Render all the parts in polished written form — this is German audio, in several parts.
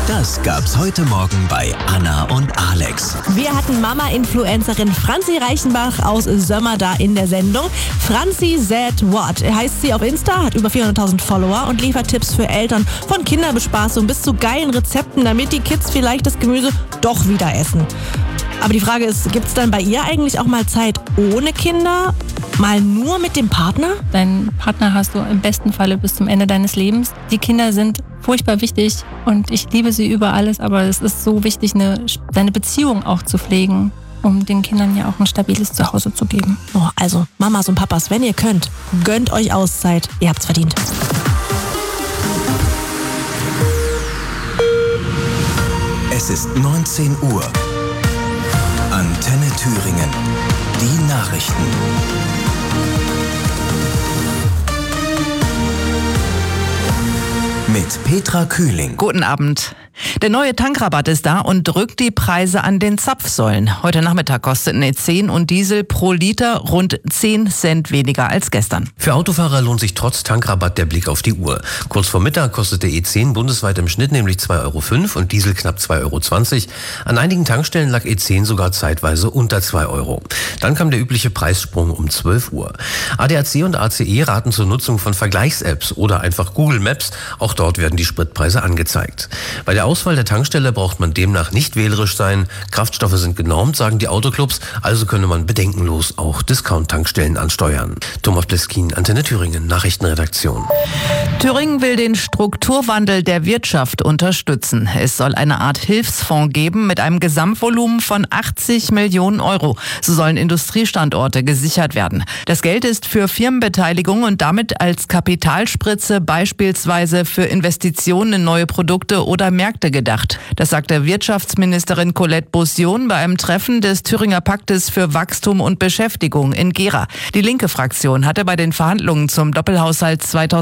Das gab's heute Morgen bei Anna und Alex. Wir hatten Mama-Influencerin Franzi Reichenbach aus Sömmer da in der Sendung. Franzi said what? Heißt sie auf Insta, hat über 400.000 Follower und liefert Tipps für Eltern von Kinderbespaßung bis zu geilen Rezepten, damit die Kids vielleicht das Gemüse doch wieder essen. Aber die Frage ist, gibt's dann bei ihr eigentlich auch mal Zeit ohne Kinder? Mal nur mit dem Partner? Deinen Partner hast du im besten Falle bis zum Ende deines Lebens. Die Kinder sind furchtbar wichtig und ich liebe sie über alles, aber es ist so wichtig, deine Beziehung auch zu pflegen, um den Kindern ja auch ein stabiles Zuhause zu geben. Oh, also Mamas und Papas, wenn ihr könnt, gönnt euch Auszeit. Ihr habt's verdient. Es ist 19 Uhr. Antenne Thüringen. Die Nachrichten. Mit Petra Kühling. Guten Abend. Der neue Tankrabatt ist da und drückt die Preise an den Zapfsäulen. Heute Nachmittag kosteten E10 und Diesel pro Liter rund 10 Cent weniger als gestern. Für Autofahrer lohnt sich trotz Tankrabatt der Blick auf die Uhr. Kurz vor Mittag kostete E10 bundesweit im Schnitt nämlich 2,05 € und Diesel knapp 2,20 €. An einigen Tankstellen lag E10 sogar zeitweise unter 2 €. Dann kam der übliche Preissprung um 12 Uhr. ADAC und ACE raten zur Nutzung von Vergleichs-Apps oder einfach Google Maps. Auch dort werden die Spritpreise angezeigt. Bei der Auswahl der Tankstelle braucht man demnach nicht wählerisch sein. Kraftstoffe sind genormt, sagen die Autoclubs, also könne man bedenkenlos auch Discount-Tankstellen ansteuern. Thomas Pleskin, Antenne Thüringen, Nachrichtenredaktion. Thüringen will den Strukturwandel der Wirtschaft unterstützen. Es soll eine Art Hilfsfonds geben mit einem Gesamtvolumen von 80 Millionen €. So sollen Industriestandorte gesichert werden. Das Geld ist für Firmenbeteiligung und damit als Kapitalspritze beispielsweise für Investitionen in neue Produkte oder Märkte gedacht. Das sagte Wirtschaftsministerin Colette Beaussion bei einem Treffen des Thüringer Paktes für Wachstum und Beschäftigung in Gera. Die linke Fraktion hatte bei den Verhandlungen zum Doppelhaushalt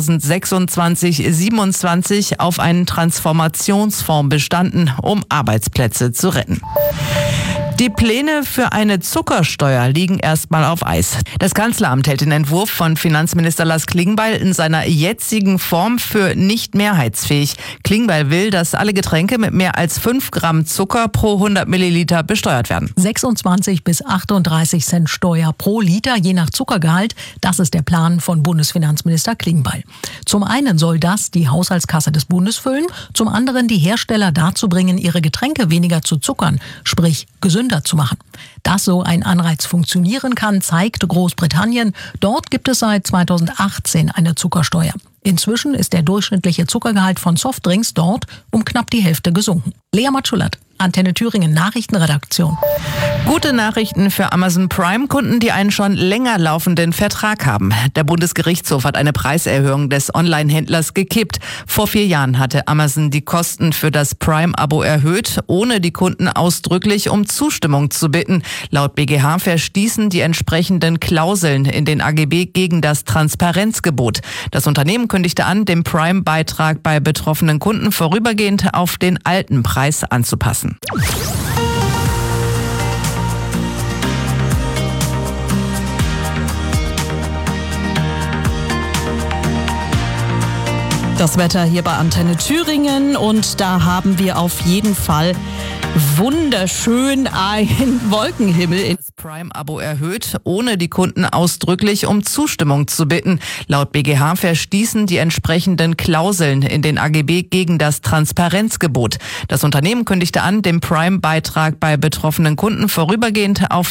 2026/27 auf einen Transformationsfonds bestanden, um Arbeitsplätze zu retten. Die Pläne für eine Zuckersteuer liegen erstmal auf Eis. Das Kanzleramt hält den Entwurf von Finanzminister Lars Klingbeil in seiner jetzigen Form für nicht mehrheitsfähig. Klingbeil will, dass alle Getränke mit mehr als 5 Gramm Zucker pro 100 Milliliter besteuert werden. 26 bis 38 Cent Steuer pro Liter, je nach Zuckergehalt. Das ist der Plan von Bundesfinanzminister Klingbeil. Zum einen soll das die Haushaltskasse des Bundes füllen, zum anderen die Hersteller dazu bringen, ihre Getränke weniger zu zuckern, sprich gesünder zu machen. Dass so ein Anreiz funktionieren kann, zeigt Großbritannien. Dort gibt es seit 2018 eine Zuckersteuer. Inzwischen ist der durchschnittliche Zuckergehalt von Softdrinks dort um knapp die Hälfte gesunken. Lea Matschulat, Antenne Thüringen Nachrichtenredaktion. Gute Nachrichten für Amazon Prime-Kunden, die einen schon länger laufenden Vertrag haben. Der Bundesgerichtshof hat eine Preiserhöhung des Online-Händlers gekippt. Vor 4 Jahren hatte Amazon die Kosten für das Prime-Abo erhöht, ohne die Kunden ausdrücklich um Zustimmung zu bitten. Laut BGH verstießen die entsprechenden Klauseln in den AGB gegen das Transparenzgebot. Das Unternehmen kündigte an, den Prime-Beitrag bei betroffenen Kunden vorübergehend auf den alten Preis anzupassen. Das Wetter hier bei Antenne Thüringen und da haben wir auf jeden Fall wunderschön einen Wolkenhimmel. Das Prime-Abo erhöht, ohne die Kunden ausdrücklich um Zustimmung zu bitten. Laut BGH verstießen die entsprechenden Klauseln in den AGB gegen das Transparenzgebot. Das Unternehmen kündigte an, den Prime-Beitrag bei betroffenen Kunden vorübergehend auf